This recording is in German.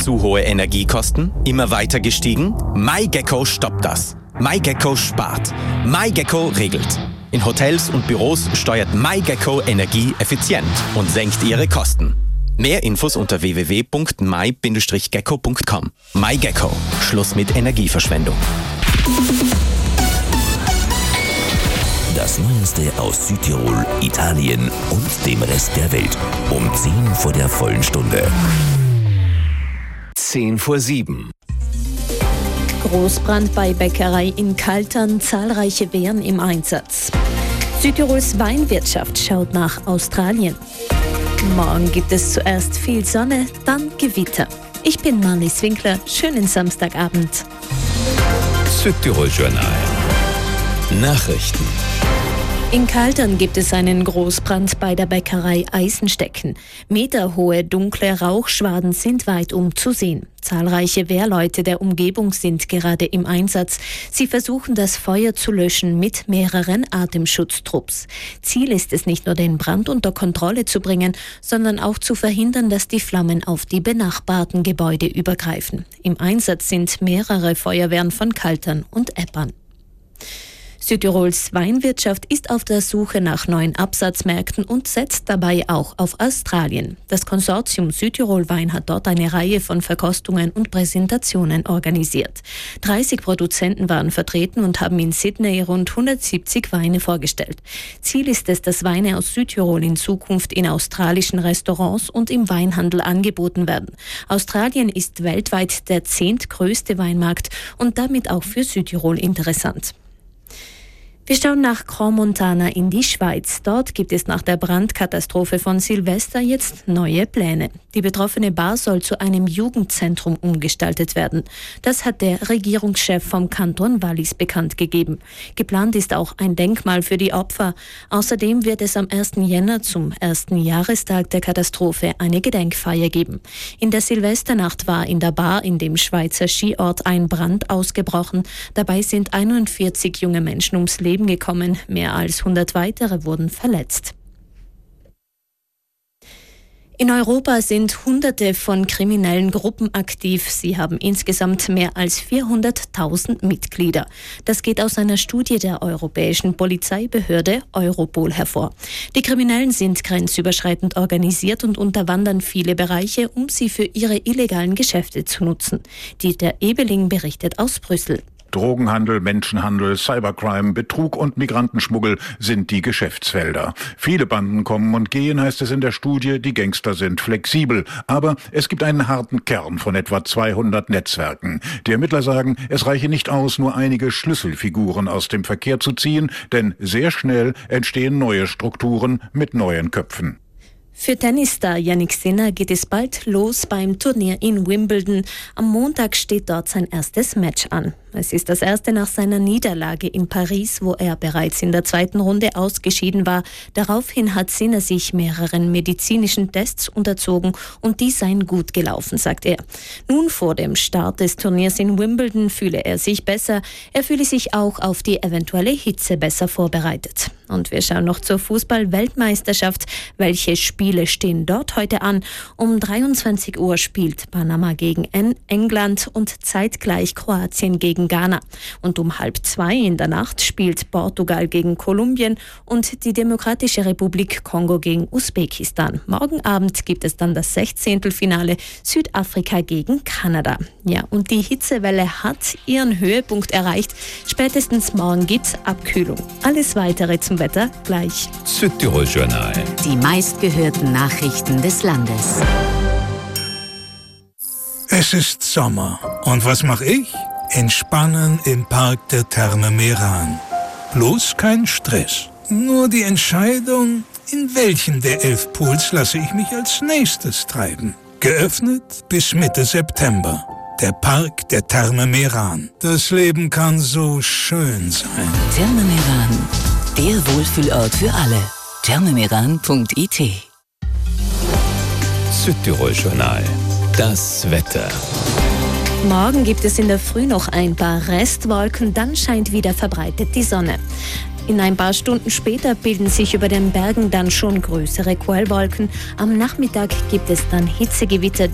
Zu hohe Energiekosten? Immer weiter gestiegen? MyGecko stoppt das. MyGecko spart. MyGecko regelt. In Hotels und Büros steuert MyGecko Energie effizient und senkt ihre Kosten. Mehr Infos unter www.my-gecko.com. MyGecko. Schluss mit Energieverschwendung. Das Neueste aus Südtirol, Italien und dem Rest der Welt. Um 10 vor der vollen Stunde. 6:50. Großbrand bei Bäckerei in Kaltern, zahlreiche Wehren im Einsatz. Südtirols Weinwirtschaft schaut nach Australien. Morgen gibt es zuerst viel Sonne, dann Gewitter. Ich bin Marlies Winkler, schönen Samstagabend. Südtirol Journal. Nachrichten. In Kaltern gibt es einen Großbrand bei der Bäckerei Eisenstecken. Meterhohe dunkle Rauchschwaden sind weitum zu sehen. Zahlreiche Wehrleute der Umgebung sind gerade im Einsatz. Sie versuchen, das Feuer zu löschen mit mehreren Atemschutztrupps. Ziel ist es nicht nur, den Brand unter Kontrolle zu bringen, sondern auch zu verhindern, dass die Flammen auf die benachbarten Gebäude übergreifen. Im Einsatz sind mehrere Feuerwehren von Kaltern und Eppern. Südtirols Weinwirtschaft ist auf der Suche nach neuen Absatzmärkten und setzt dabei auch auf Australien. Das Konsortium Südtirol Wein hat dort eine Reihe von Verkostungen und Präsentationen organisiert. 30 Produzenten waren vertreten und haben in Sydney rund 170 Weine vorgestellt. Ziel ist es, dass Weine aus Südtirol in Zukunft in australischen Restaurants und im Weinhandel angeboten werden. Australien ist weltweit der 10. größte Weinmarkt und damit auch für Südtirol interessant. Wir schauen nach Crans-Montana in die Schweiz. Dort gibt es nach der Brandkatastrophe von Silvester jetzt neue Pläne. Die betroffene Bar soll zu einem Jugendzentrum umgestaltet werden. Das hat der Regierungschef vom Kanton Wallis bekannt gegeben. Geplant ist auch ein Denkmal für die Opfer. Außerdem wird es am 1. Jänner zum 1. Jahrestag der Katastrophe eine Gedenkfeier geben. In der Silvesternacht war in der Bar in dem Schweizer Skiort ein Brand ausgebrochen. Dabei sind 41 junge Menschen ums Leben gekommen. Mehr als 100 weitere wurden verletzt. In Europa sind Hunderte von kriminellen Gruppen aktiv. Sie haben insgesamt mehr als 400.000 Mitglieder. Das geht aus einer Studie der europäischen Polizeibehörde Europol hervor. Die Kriminellen sind grenzüberschreitend organisiert und unterwandern viele Bereiche, um sie für ihre illegalen Geschäfte zu nutzen. Dieter Ebeling berichtet aus Brüssel. Drogenhandel, Menschenhandel, Cybercrime, Betrug und Migrantenschmuggel sind die Geschäftsfelder. Viele Banden kommen und gehen, heißt es in der Studie, die Gangster sind flexibel. Aber es gibt einen harten Kern von etwa 200 Netzwerken. Die Ermittler sagen, es reiche nicht aus, nur einige Schlüsselfiguren aus dem Verkehr zu ziehen, denn sehr schnell entstehen neue Strukturen mit neuen Köpfen. Für Tennisstar Jannik Sinner geht es bald los beim Turnier in Wimbledon. Am Montag steht dort sein erstes Match an. Es ist das erste nach seiner Niederlage in Paris, wo er bereits in der 2. Runde ausgeschieden war. Daraufhin hat Sinner sich mehreren medizinischen Tests unterzogen und die seien gut gelaufen, sagt er. Nun vor dem Start des Turniers in Wimbledon fühle er sich besser. Er fühle sich auch auf die eventuelle Hitze besser vorbereitet. Und wir schauen noch zur Fußball-Weltmeisterschaft. Welche Spiele stehen dort heute an? Um 23 Uhr spielt Panama gegen England und zeitgleich Kroatien gegen Ghana. Und um 1:30 in der Nacht spielt Portugal gegen Kolumbien und die Demokratische Republik Kongo gegen Usbekistan. Morgen Abend gibt es dann das 16. Finale Südafrika gegen Kanada. Ja, und die Hitzewelle hat ihren Höhepunkt erreicht. Spätestens morgen gibt's Abkühlung. Alles weitere zum Wetter gleich. Südtirol Journal. Die meistgehörten Nachrichten des Landes. Es ist Sommer. Und was mache ich? Entspannen im Park der Therme Meran. Bloß kein Stress. Nur die Entscheidung, in welchen der 11 Pools lasse ich mich als nächstes treiben. Geöffnet bis Mitte September. Der Park der Therme Meran. Das Leben kann so schön sein. Therme Meran, der Wohlfühlort für alle. thermemeran.it. Südtirol Journal. Das Wetter. Morgen gibt es in der Früh noch ein paar Restwolken, dann scheint wieder verbreitet die Sonne. In ein paar Stunden später bilden sich über den Bergen dann schon größere Quellwolken. Am Nachmittag gibt es dann Hitzegewitter,